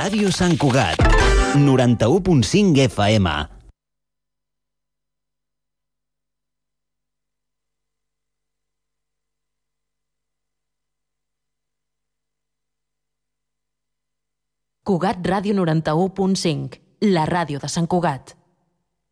Ràdio Sant Cugat, 91.5 FM. Cugat Ràdio 91.5, la ràdio de Sant Cugat.